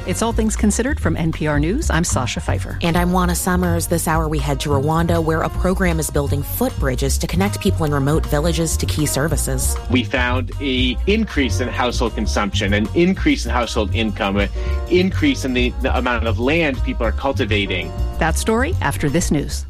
It's All Things Considered from NPR News. I'm Sasha Pfeiffer. And I'm Juana Summers. This hour we head to Rwanda, where a program is building footbridges to connect people in remote villages to key services. We found an increase in household consumption, an increase in household income, an increase in the amount of land people are cultivating. That story after this news.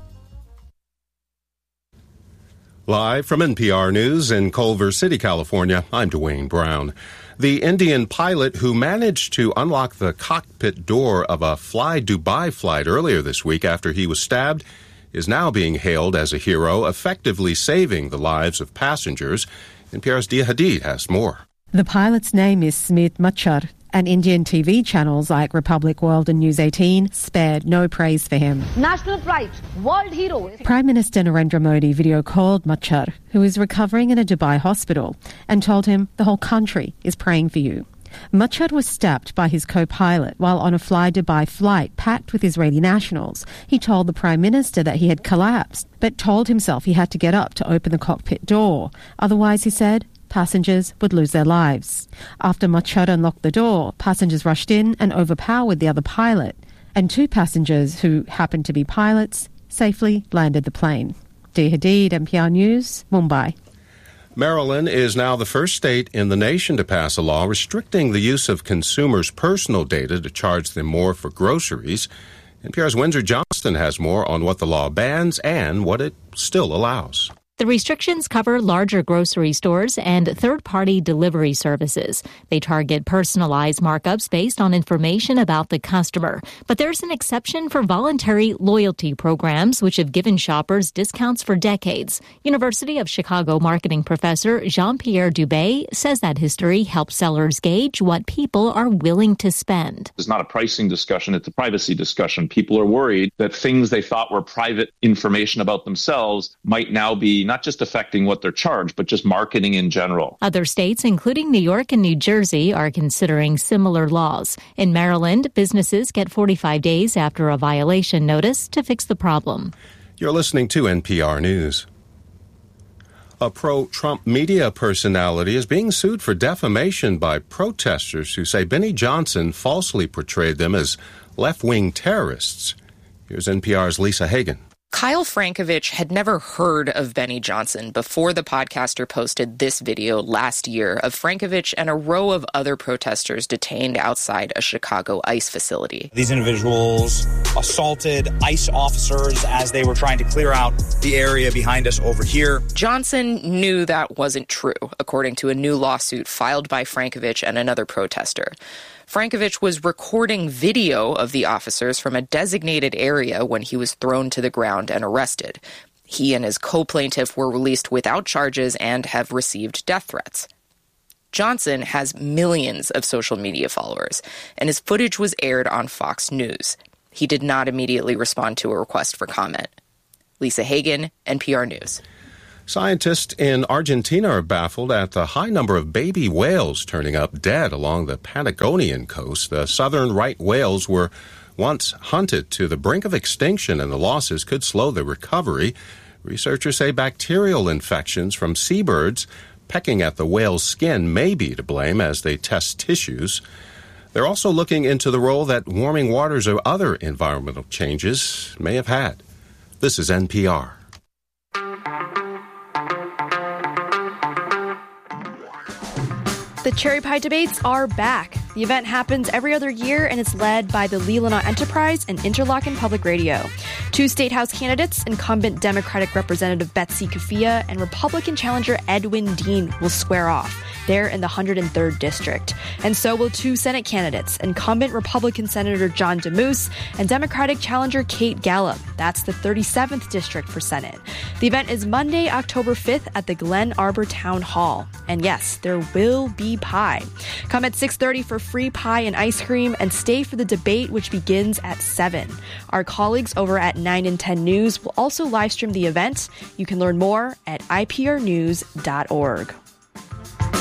Live from NPR News in Culver City, California, I'm Dwayne Brown. The Indian pilot who managed to unlock the cockpit door of a Fly Dubai flight earlier this week after he was stabbed is now being hailed as a hero, effectively saving the lives of passengers. NPR's Dia Hadid has more. The pilot's name is Smit Machar, and Indian TV channels like Republic World and News 18 spared no praise for him. National pride, world hero. Prime Minister Narendra Modi video called Machar, who is recovering in a Dubai hospital, and told him the whole country is praying for you. Machar was stabbed by his co-pilot while on a Fly Dubai flight packed with Israeli nationals. He told the Prime Minister that he had collapsed, but told himself he had to get up to open the cockpit door. Otherwise, he said, passengers would lose their lives. After Machar unlocked the door, passengers rushed in and overpowered the other pilot, and two passengers who happened to be pilots safely landed the plane. Dia Hadid, NPR News, Mumbai. Maryland is now the first state in the nation to pass a law restricting the use of consumers' personal data to charge them more for groceries. NPR's Windsor Johnston has more on what the law bans and what it still allows. The restrictions cover larger grocery stores and third-party delivery services. They target personalized markups based on information about the customer. But there's an exception for voluntary loyalty programs, which have given shoppers discounts for decades. University of Chicago marketing professor Jean-Pierre Dubé says that history helps sellers gauge what people are willing to spend. It's not a pricing discussion, it's a privacy discussion. People are worried that things they thought were private information about themselves might now be not just affecting what they're charged, but just marketing in general. Other states, including New York and New Jersey, are considering similar laws. In Maryland, businesses get 45 days after a violation notice to fix the problem. You're listening to NPR News. A pro-Trump media personality is being sued for defamation by protesters who say Benny Johnson falsely portrayed them as left-wing terrorists. Here's NPR's Lisa Hagen. Kyle Frankovich had never heard of Benny Johnson before the podcaster posted this video last year of Frankovich and a row of other protesters detained outside a Chicago ICE facility. These individuals assaulted ICE officers as they were trying to clear out the area behind us over here. Johnson knew that wasn't true, according to a new lawsuit filed by Frankovich and another protester. Frankovich was recording video of the officers from a designated area when he was thrown to the ground and arrested. He and his co-plaintiff were released without charges and have received death threats. Johnson has millions of social media followers, and his footage was aired on Fox News. He did not immediately respond to a request for comment. Lisa Hagen, NPR News. Scientists in Argentina are baffled at the high number of baby whales turning up dead along the Patagonian coast. The southern right whales were once hunted to the brink of extinction, and the losses could slow the recovery. Researchers say bacterial infections from seabirds pecking at the whale's skin may be to blame as they test tissues. They're also looking into the role that warming waters or other environmental changes may have had. This is NPR. The Cherry Pie debates are back. The event happens every other year, and it's led by the Leelanau Enterprise and Interlochen Public Radio. Two State House candidates, incumbent Democratic Representative Betsy Kafia and Republican challenger Edwin Dean, will square off. They're in the 103rd District. And so will two Senate candidates, incumbent Republican Senator John DeMoose and Democratic challenger Kate Gallup. That's the 37th District for Senate. The event is Monday, October 5th at the Glen Arbor Town Hall. And yes, there will be pie. Come at 6:30 for free pie and ice cream, and stay for the debate, which begins at 7. Our colleagues over at 9 and 10 News will also live stream the event. You can learn more at iprnews.org.